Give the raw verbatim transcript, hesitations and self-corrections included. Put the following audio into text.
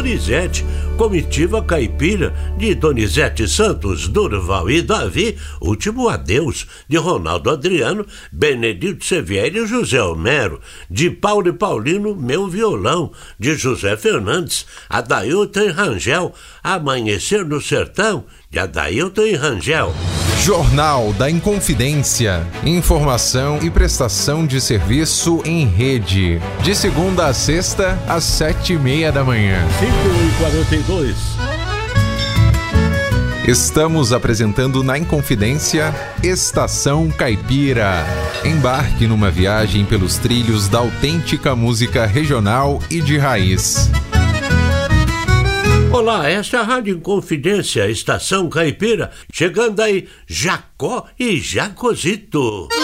Donizete, comitiva caipira de Donizete Santos, Durval e Davi, Último Adeus de Ronaldo Adriano, Benedito Sevieri e José Homero, de Paulo e Paulino, Meu Violão, de José Fernandes, Adailton e Rangel, Amanhecer no Sertão, de Adailton e Rangel. Jornal da Inconfidência. Informação e prestação de serviço em rede. De segunda a sexta, às sete e meia da manhã. cinco e quarenta e dois. Estamos apresentando na Inconfidência Estação Caipira. Embarque numa viagem pelos trilhos da autêntica música regional e de raiz. Olá, esta é a Rádio Inconfidência, Estação Caipira, chegando aí Jacó e Jacozito.